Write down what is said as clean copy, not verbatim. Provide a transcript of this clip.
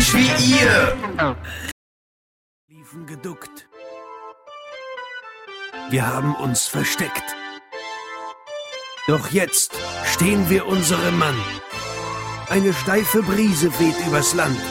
nicht wie ihr! Liefen geduckt. Wir haben uns versteckt. Doch jetzt stehen wir unserem Mann. Eine steife Brise weht übers Land.